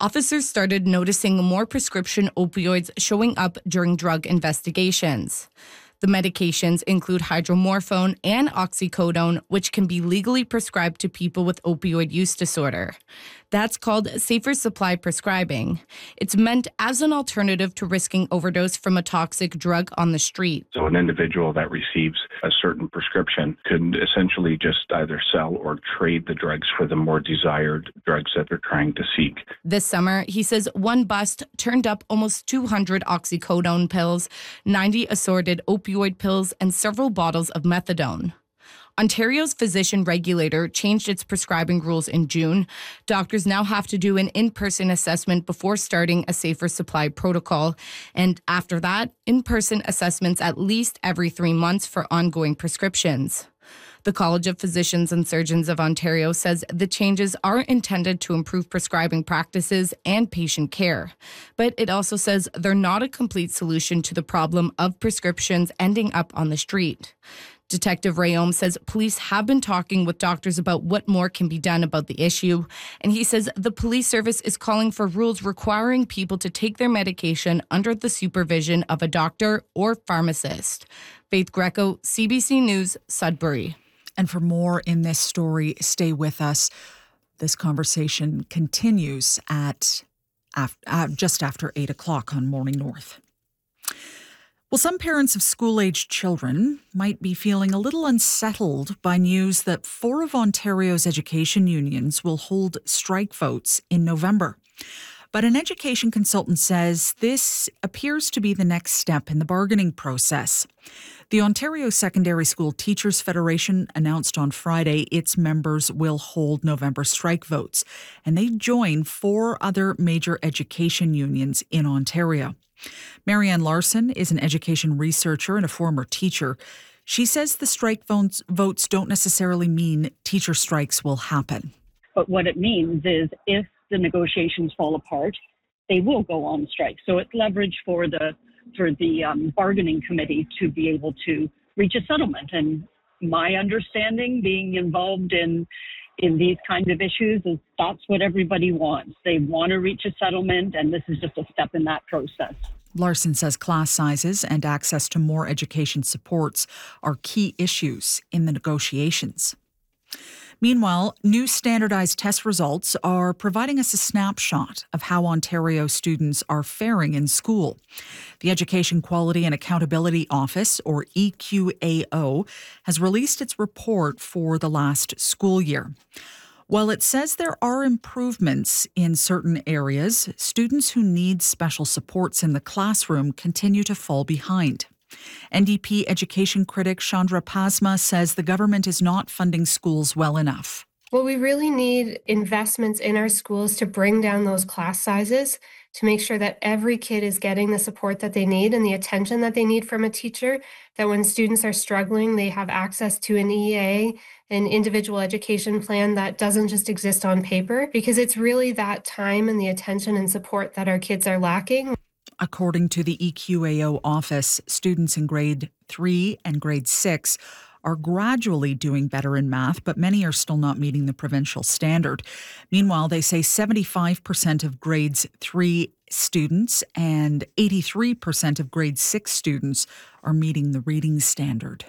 officers started noticing more prescription opioids showing up during drug investigations. The medications include hydromorphone and oxycodone, which can be legally prescribed to people with opioid use disorder. That's called safer supply prescribing. It's meant as an alternative to risking overdose from a toxic drug on the street. So an individual that receives a certain prescription could essentially just either sell or trade the drugs for the more desired drugs that they're trying to seek. This summer, he says one bust turned up almost 200 oxycodone pills, 90 assorted opioid pills, and several bottles of methadone. Ontario's physician regulator changed its prescribing rules in June. Doctors now have to do an in-person assessment before starting a safer supply protocol. And after that, in-person assessments at least every 3 months for ongoing prescriptions. The College of Physicians and Surgeons of Ontario says the changes are intended to improve prescribing practices and patient care. But it also says they're not a complete solution to the problem of prescriptions ending up on the street. Detective Rayom says police have been talking with doctors about what more can be done about the issue. And he says the police service is calling for rules requiring people to take their medication under the supervision of a doctor or pharmacist. Faith Greco, CBC News, Sudbury. And for more in this story, stay with us. This conversation continues at just after 8 o'clock on Morning North. Well, some parents of school-aged children might be feeling a little unsettled by news that 4 of Ontario's education unions will hold strike votes in November. But an education consultant says this appears to be the next step in the bargaining process. The Ontario Secondary School Teachers Federation announced on Friday its members will hold November strike votes, and they join 4 other major education unions in Ontario. Marianne Larson is an education researcher and a former teacher. She says the strike votes don't necessarily mean teacher strikes will happen. But what it means is if the negotiations fall apart, they will go on strike. So it's leverage for the bargaining committee to be able to reach a settlement. And my understanding, being involved in these kinds of issues, is that's what everybody wants. They want to reach a settlement, and this is just a step in that process. Larson says class sizes and access to more education supports are key issues in the negotiations. Meanwhile, new standardized test results are providing us a snapshot of how Ontario students are faring in school. The Education Quality and Accountability Office, or EQAO, has released its report for the last school year. While it says there are improvements in certain areas, students who need special supports in the classroom continue to fall behind. NDP education critic Chandra Pasma says the government is not funding schools well enough. Well, we really need investments in our schools to bring down those class sizes, to make sure that every kid is getting the support that they need and the attention that they need from a teacher, that when students are struggling, they have access to an EA, an individual education plan that doesn't just exist on paper, because it's really that time and the attention and support that our kids are lacking. According to the EQAO office, students in grade 3 and grade 6 are gradually doing better in math, but many are still not meeting the provincial standard. Meanwhile, they say 75% of grades 3 students and 83% of grade 6 students are meeting the reading standard.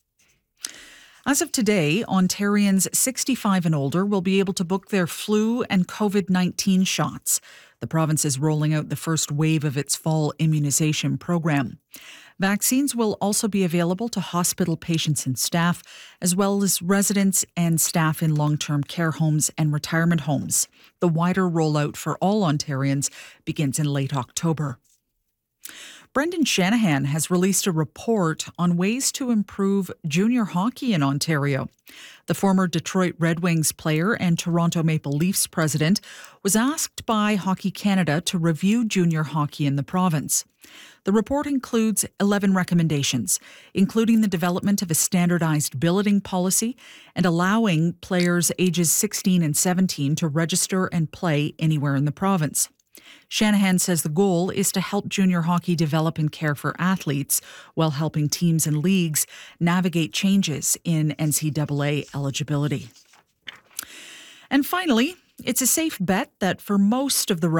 As of today, Ontarians 65 and older will be able to book their flu and COVID-19 shots. The province is rolling out the first wave of its fall immunization program. Vaccines will also be available to hospital patients and staff, as well as residents and staff in long-term care homes and retirement homes. The wider rollout for all Ontarians begins in late October. Brendan Shanahan has released a report on ways to improve junior hockey in Ontario. The former Detroit Red Wings player and Toronto Maple Leafs president was asked by Hockey Canada to review junior hockey in the province. The report includes 11 recommendations, including the development of a standardized billeting policy and allowing players ages 16 and 17 to register and play anywhere in the province. Shanahan says the goal is to help junior hockey develop and care for athletes while helping teams and leagues navigate changes in NCAA eligibility. And finally, it's a safe bet that for most of the